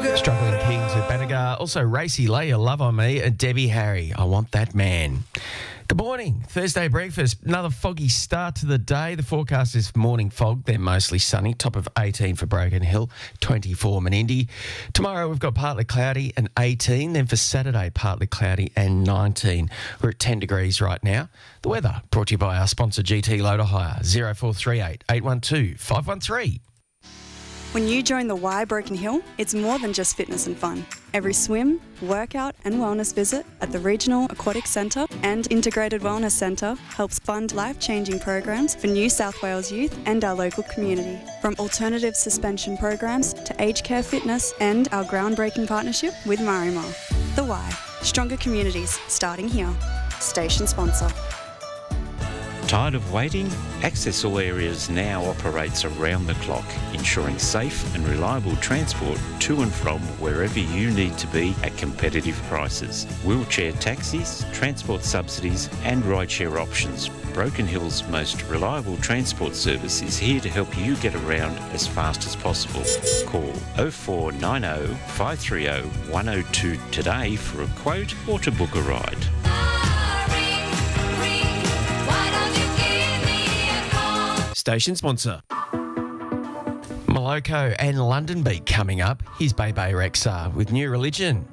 Struggling Kings with Bannegar. Also, Racy Lay, Your Love on Me, and Debbie Harry, I Want That Man. Good morning. Thursday breakfast. Another foggy start to the day. The forecast is morning fog, then mostly sunny. Top of 18 for Broken Hill, 24 Menindee. Tomorrow we've got partly cloudy and 18. Then for Saturday, partly cloudy and 19. We're at 10 degrees right now. The weather brought to you by our sponsor GT Loader Hire, 0438 812 513. When you join the Y Broken Hill, it's more than just fitness and fun. Every swim, workout and wellness visit at the Regional Aquatic Centre and Integrated Wellness Centre helps fund life-changing programs for New South Wales youth and our local community. From alternative suspension programs to aged care fitness and our groundbreaking partnership with Marimar. The Y, stronger communities starting here. Station sponsor. Tired of waiting? Access All Areas now operates around the clock, ensuring safe and reliable transport to and from wherever you need to be at competitive prices. Wheelchair taxis, transport subsidies and rideshare options. Broken Hill's most reliable transport service is here to help you get around as fast as possible. Call 0490 530 102 today for a quote or to book a ride. Station sponsor. Moloko and London Beat coming up. Here's Bebe Rexha with New Religion.